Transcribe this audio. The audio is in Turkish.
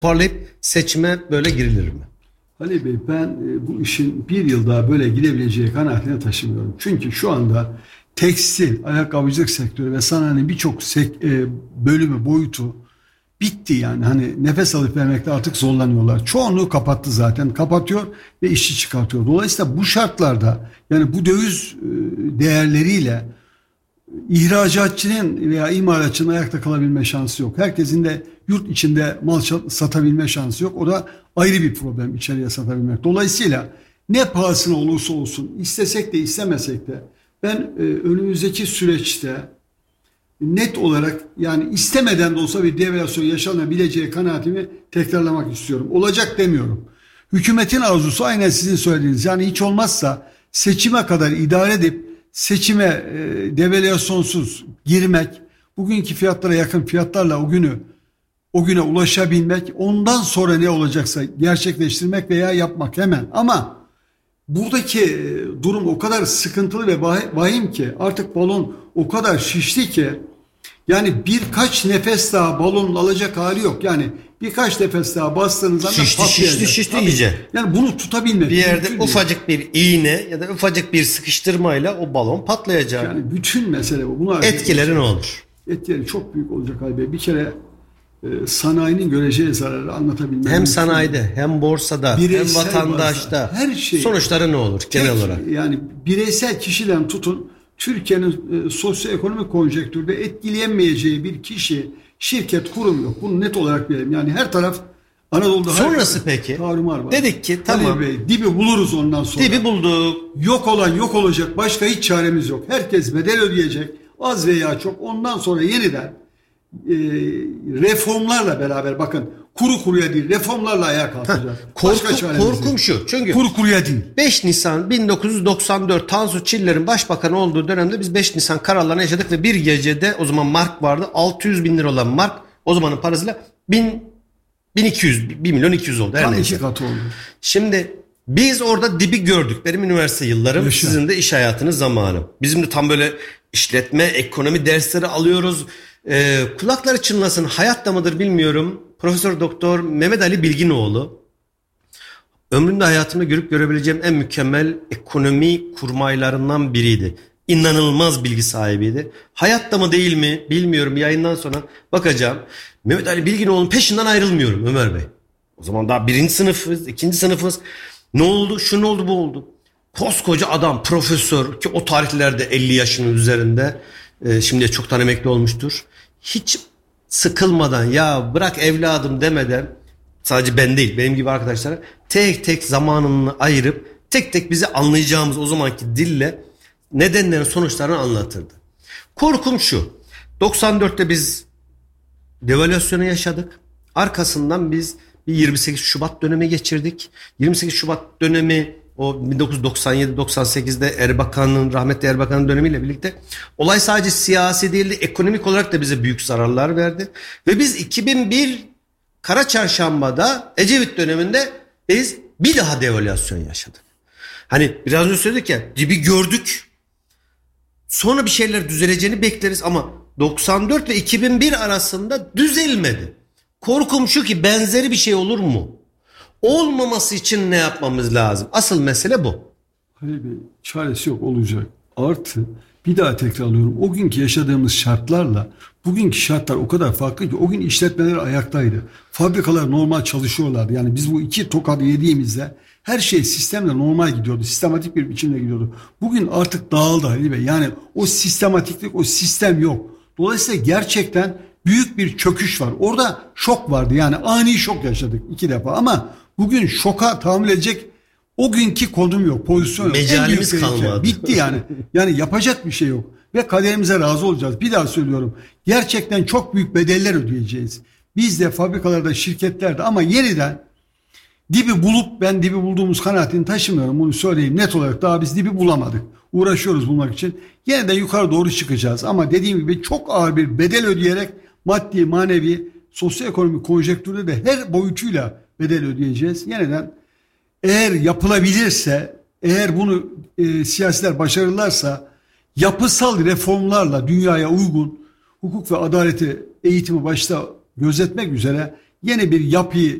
Toparlayıp seçime böyle girilir mi? Ali Bey, ben bu işin bir yıl daha böyle gidebileceği kanaatine taşımıyorum. Çünkü şu anda tekstil, ayakkabıcılık sektörü ve sanayinin birçok bölümü, boyutu bitti yani. Hani nefes alıp vermekte artık zorlanıyorlar. Çoğunluğu kapattı zaten. Kapatıyor ve işçi çıkartıyor. Dolayısıyla bu şartlarda, yani bu döviz değerleriyle ihracatçının veya imalatçının ayakta kalabilme şansı yok. Herkesin de yurt içinde mal satabilme şansı yok. O da ayrı bir problem, içeriye satabilmek. Dolayısıyla ne pahasına olursa olsun, istesek de istemesek de ben önümüzdeki süreçte net olarak, yani istemeden de olsa bir devalüasyon yaşanabileceği kanaatimi tekrarlamak istiyorum. Olacak demiyorum. Hükümetin arzusu aynen sizin söylediğiniz. Yani hiç olmazsa seçime kadar idare edip seçime devalüasyonsuz girmek, bugünkü fiyatlara yakın fiyatlarla o güne ulaşabilmek, ondan sonra ne olacaksa gerçekleştirmek veya yapmak hemen. Ama buradaki durum o kadar sıkıntılı ve vahim ki, artık balon o kadar şişti ki, yani birkaç nefes daha balonun alacak hali yok. Yani birkaç nefes daha bastığınız anda patlayacak. Şişti iyice. Yani bunu tutabilmek. Bir yerde ufacık bir iğne ya da ufacık bir sıkıştırmayla o balon patlayacak. Yani bütün mesele bu. Buna etkileri ne olur? Etkileri çok büyük olacak Ali Bey. Bir kere sanayinin göreceği zararı anlatabilmek. Hem sanayide, hem borsada, hem vatandaşta. Her şey. Sonuçları ne olur genel olarak? Yani bireysel kişiden tutun, Türkiye'nin sosyoekonomik konjektürde etkileyemeyeceği bir kişi, şirket, kurum yok. Bunu net olarak bilelim. Yani her taraf Anadolu'da. Sonrası peki? Tarumar var. Dedik ki tamam. Bey, dibi buluruz ondan sonra. Dibi bulduk. Yok olan yok olacak. Başka hiç çaremiz yok. Herkes bedel ödeyecek. Az veya çok. Ondan sonra yeniden reformlarla beraber, bakın, kuru kuruya değil, reformlarla ayağa kalkacağız. Korkum şu. Çünkü kuru kuruya değil. 5 Nisan 1994 Tansu Çiller'in başbakan olduğu dönemde biz 5 Nisan kararlarını yaşadık ve bir gecede, o zaman mark vardı, 600 bin lira olan mark o zamanın parasıyla 1200, 1 milyon 200 oldu. Tam 2 katı oldu. Şimdi biz orada dibi gördük. Benim üniversite yıllarım, sizin de iş hayatınız zamanı. Bizim de tam böyle işletme, ekonomi dersleri alıyoruz. Kulakları çınlasın, hayatta mıdır bilmiyorum. Profesör Doktor Mehmet Ali Bilginoğlu, ömrümde hayatımda görüp görebileceğim en mükemmel ekonomi kurmaylarından biriydi. İnanılmaz bilgi sahibiydi. Hayatta mı değil mi bilmiyorum, yayından sonra bakacağım. Mehmet Ali Bilginoğlu'nun peşinden ayrılmıyorum Ömer Bey. O zaman daha 1. sınıfız, 2. sınıfız. Ne oldu? Şu ne oldu, bu oldu. Koskoca adam, profesör ki o tarihlerde 50 yaşının üzerinde. Şimdi çoktan emekli olmuştur. Hiç sıkılmadan, ya bırak evladım demeden, sadece ben değil benim gibi arkadaşlara tek tek zamanını ayırıp tek tek bize anlayacağımız o zamanki dille nedenlerin sonuçlarını anlatırdı. Korkum şu: 94'te biz devalüasyonu yaşadık. Arkasından biz bir 28 Şubat dönemi geçirdik. 28 Şubat dönemi o 1997-98'de Erbakan'ın, rahmetli Erbakan'ın dönemiyle birlikte olay sadece siyasi değildi, ekonomik olarak da bize büyük zararlar verdi. Ve biz 2001 Kara Çarşamba'da Ecevit döneminde biz bir daha devalüasyon yaşadık. Hani biraz önce söyledik ya, dibi gördük. Sonra bir şeyler düzeleceğini bekleriz ama 94 ve 2001 arasında düzelmedi. Korkum şu ki benzeri bir şey olur mu? Olmaması için ne yapmamız lazım? Asıl mesele bu. Halil Bey, çaresi yok, olacak. Artı bir daha tekrarlıyorum. O günkü yaşadığımız şartlarla bugünkü şartlar o kadar farklı ki, o gün işletmeler ayaktaydı. Fabrikalar normal çalışıyorlardı. Yani biz bu 2 tokadı yediğimizde her şey sistemle normal gidiyordu. Sistematik bir biçimde gidiyordu. Bugün artık dağıldı Halil Bey. Yani o sistematiklik, o sistem yok. Dolayısıyla gerçekten büyük bir çöküş var. Orada şok vardı. Yani ani şok yaşadık 2 defa ama bugün şoka tahammül edecek o günkü konum yok, pozisyon yok. Mecalimiz kalmadı. Bitti yani. Yani yapacak bir şey yok. Ve kaderimize razı olacağız. Bir daha söylüyorum. Gerçekten çok büyük bedeller ödeyeceğiz. Biz de fabrikalarda, şirketlerde, ama yeniden dibi bulup, ben dibi bulduğumuz kanaatini taşımıyorum. Bunu söyleyeyim net olarak, daha biz dibi bulamadık. Uğraşıyoruz bulmak için. Yeniden yukarı doğru çıkacağız. Ama dediğim gibi çok ağır bir bedel ödeyerek maddi, manevi, sosyoekonomik konjektürde de her boyutuyla bedel ödeyeceğiz. Yeniden eğer yapılabilirse, eğer bunu siyasiler başarırlarsa, yapısal reformlarla dünyaya uygun hukuk ve adaleti, eğitimi başta gözetmek üzere yeni bir yapıyı